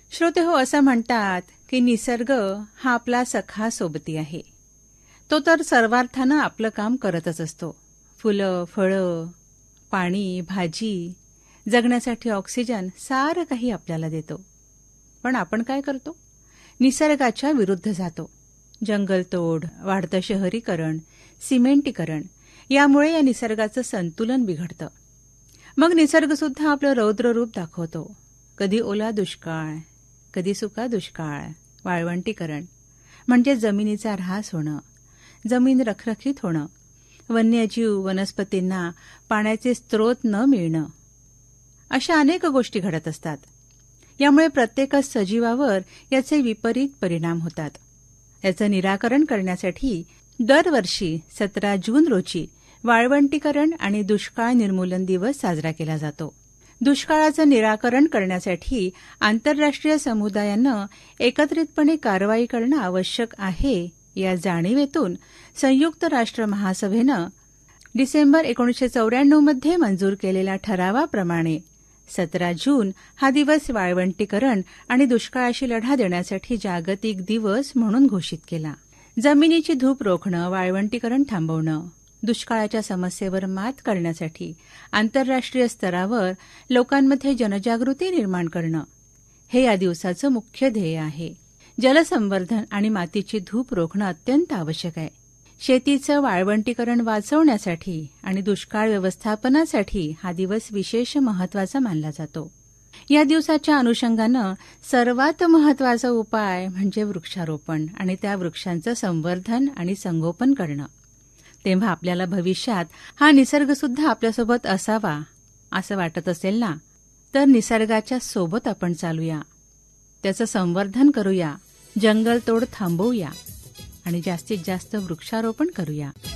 श्रोते हो, असं म्हणतात की निसर्ग हा आपला सखा सोबती आहे. तो तर सर्वार्थानं आपलं काम करतच असतो. फुलं, फळं, पाणी, भाजी, जगण्यासाठी ऑक्सिजन सारं काही आपल्याला देतो. पण आपण काय करतो? निसर्गाच्या विरुद्ध जातो. जंगलतोड, वाढतं शहरीकरण, सिमेंटीकरण यामुळे या निसर्गाचं संतुलन बिघडतं. मग निसर्गसुद्धा आपलं रौद्र रूप दाखवतो. कधी ओला दुष्काळ, कधी सुका दुष्काळ, वाळवंटीकरण म्हणजे जमिनीचा ऱ्हास होणं, जमीन रखरखीत होणं, वन्यजीव वनस्पतींना पाण्याचे स्रोत न मिळणं, अशा अनेक गोष्टी घडत असतात. यामुळे प्रत्येकच सजीवावर याचे विपरीत परिणाम होतात. याचं निराकरण करण्यासाठी दरवर्षी 17 जून रोजी वाळवंटीकरण आणि दुष्काळ निर्मूलन दिवस साजरा केला जातो. दुष्काळाचं निराकरण करण्यासाठी आंतरराष्ट्रीय समुदायानं एकत्रितपणे कारवाई करणं आवश्यक आहे या जाणीवेतून संयुक्त राष्ट्र महासभेनं डिसेंबर 1994 मध्ये मंजूर केलेल्या ठरावाप्रमाणे 17 जून हा दिवस वाळवंटीकरण आणि दुष्काळाशी लढा देण्यासाठी जागतिक दिवस म्हणून घोषित केला. जमिनीची धूप रोखणं, वाळवंटीकरण थांबवणं, दुष्काळाच्या समस्येवर मात करण्यासाठी आंतरराष्ट्रीय स्तरावर लोकांमध्ये जनजागृती निर्माण करणं हे या दिवसाचं मुख्य ध्येय आहे. जलसंवर्धन आणि मातीची धूप रोखणं अत्यंत आवश्यक आहे. शेतीचं वाळवंटीकरण वाचवण्यासाठी आणि दुष्काळ व्यवस्थापनासाठी हा दिवस विशेष महत्त्वाचा मानला जातो. या दिवसाच्या अनुषंगानं सर्वात महत्त्वाचा उपाय म्हणजे वृक्षारोपण आणि त्या वृक्षांचं संवर्धन आणि संगोपन करणं. तेव्हा आपल्याला भविष्यात हा निसर्गसुद्धा आपल्यासोबत असावा असं वाटत असेल ना, तर निसर्गाच्या सोबत आपण चालूया, त्याचं संवर्धन करूया, जंगलतोड थांबवूया आणि जास्तीत जास्त वृक्षारोपण करूया.